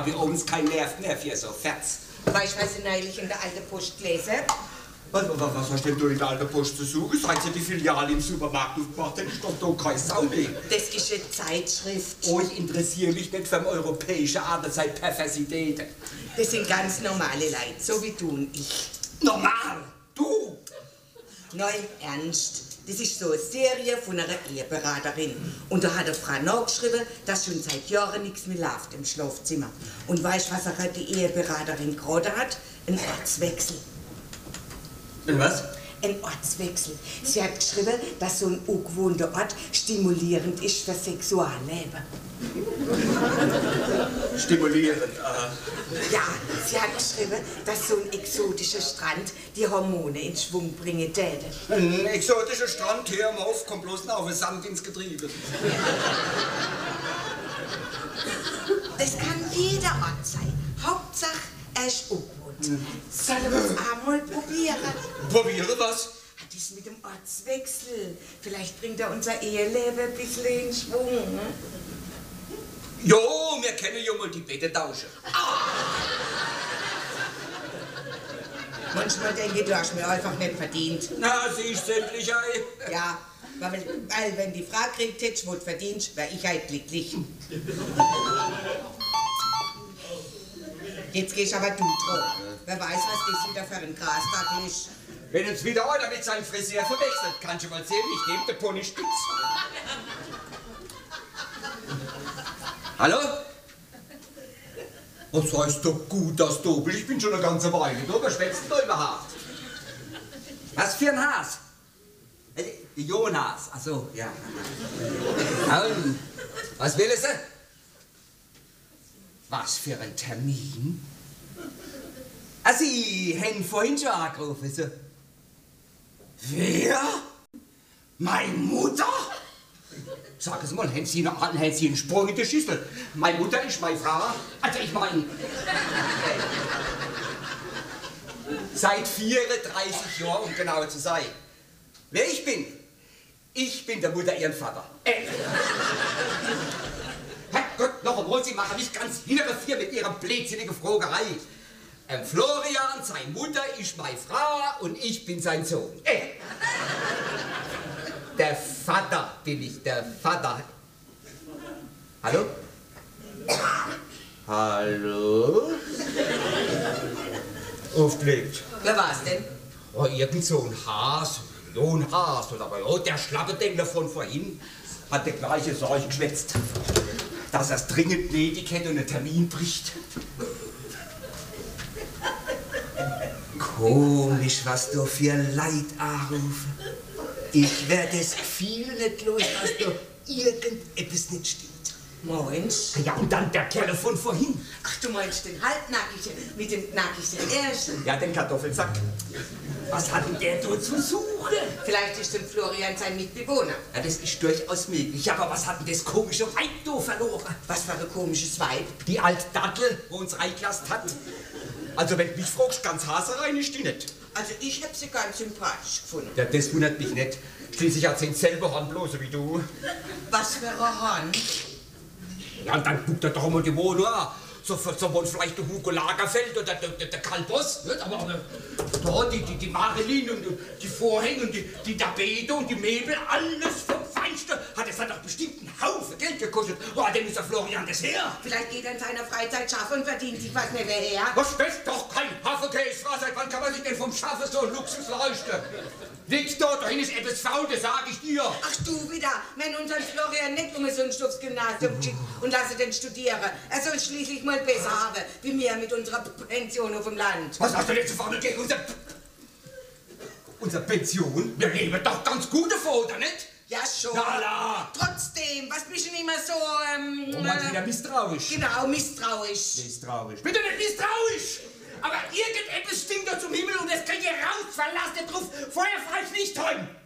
habe ich abends keinen Nerv mehr für so Ferz. Weißt du, was ich neulich in der alten Post gelesen? Was hast denn du in der alten Post zu suchen? Seit sie die Filiale im Supermarkt aufgemacht haben, ist doch da kein Sau mehr. Das ist eine Zeitschrift. Oh, ich interessiere mich nicht für europäische Aderzeit-Perversitäten. Das sind ganz normale Leute, so wie du und ich. Normal? Du? Nein, ernst. Das ist so eine Serie von einer Eheberaterin. Und da hat eine Frau nachgeschrieben, dass schon seit Jahren nichts mehr läuft im Schlafzimmer. Und weißt du, was auch die Eheberaterin gerade hat? Ein Ortswechsel. Und was? Ein Ortswechsel. Sie hat geschrieben, dass so ein ungewohnter Ort stimulierend ist für Sexualleben. Stimulierend, Ja, sie hat geschrieben, dass so ein exotischer Strand die Hormone in Schwung bringen täte. Ein exotischer Strand, hör mal auf, kommt bloß noch auf den Sand ins Getriebe. Das kann jeder Ort sein. Hauptsache, er ist ungewohnt. Sollen wir es einmal probieren? Probiere was? Das ist mit dem Ortswechsel. Vielleicht bringt er unser Eheleben ein bisschen in Schwung. Ne? Jo, wir kennen ja mal die Bette tauschen. Manchmal denke ich, du hast mir einfach nicht verdient. Na, siehst du endlich ein. Ja, weil wenn die Frau kriegt, hättest du was verdient, wäre ich halt glücklich. Jetzt gehst aber du dran. Wer weiß, was das wieder für ein Grastag ist. Wenn uns wieder einer mit seinem Friseur verwechselt, kannst du mal sehen, ich nehme den Pony spitz. Hallo? Was heißt doch gut, dass du bist? Ich bin schon eine ganze Weile da. Was schwätzt du überhaupt? Was für ein Has? Jonas. Ach so, ja. Und, was will sie? Was für ein Termin? Sie haben vorhin schon angerufen. So. Wer? Meine Mutter? Sag es mal, haben Sie einen Sprung in die Schüssel? Meine Mutter ist meine Frau. Also ich meine... Seit 34 Jahren, um genau zu sein. Wer ich bin? Ich bin der Mutter ihren Vater. Herrgott, noch einmal, Sie machen mich ganz hinterher mit Ihrer blödsinnigen Frogerei. Florian, seine Mutter, ist meine Frau und ich bin sein Sohn. Der Vater bin ich, der Vater. Hallo? Hallo? Aufgelegt. Wer war's denn? Oh, irgend so ein Has, ein Has oder aber der Schlappedengler von vorhin hat der gleiche Sorge geschwätzt, dass er es dringend nötig hätte und einen Termin bricht. Komisch, was du für Leid anrufen. Ich werde das Gefühl nicht los, dass da irgendetwas nicht stimmt. Meinst? Ja, und dann der Kerl von vorhin. Ach, du meinst den Halbnackigen mit dem nackigsten Ersten? Ja, den Kartoffelsack. Was hat denn der da zu suchen? Vielleicht ist dem Florian sein Mitbewohner. Ja, das ist durchaus möglich. Aber was hat denn das komische Weib da verloren? Was für ein komisches Weib. Die alte Dattel, wo uns reingelassen hat. Also, wenn du mich fragst, ganz haserein ist die nicht. Also, ich hab sie ganz sympathisch gefunden. Ja, das wundert mich nicht. Schließlich hat sie selber Handlose wie du. Was für eine Hand? Ja, und dann guckt er doch mal die Wohnung an. So wohl vielleicht der Hugo Lagerfeld oder der Karl Boss, nicht? Aber da die Marilyn und die Vorhänge und die Tapete und die Möbel, alles vom Feinsten. Das hat doch bestimmt einen Haufen Geld gekostet. Wo hat denn dieser Florian das her? Vielleicht geht er in seiner Freizeit schaffen und verdient sich was nicht mehr her. Was ist doch kein Hafenkäse? Seit wann kann man sich denn vom Schaffen so einen Luxus leisten? Nix da, dahin ist etwas faul, das sag ich dir. Ach du wieder, wenn unseren Florian nicht um so ein Stufsgymnasium schickt und lasse den studieren. Er soll schließlich mal besser haben, wie wir mit unserer Pension auf dem Land. Was hast du denn zu faul gegen unsere Pension? Wir leben doch ganz gut davon, oder nicht? Ja, schon. Lala! Trotzdem, was bist du denn immer so, Und mal wieder misstrauisch. Genau, misstrauisch. Misstrauisch. Bitte nicht misstrauisch! Aber irgendetwas stinkt da zum Himmel und das könnt ihr raus, verlasst ihr drauf, Feuer frei nicht heim!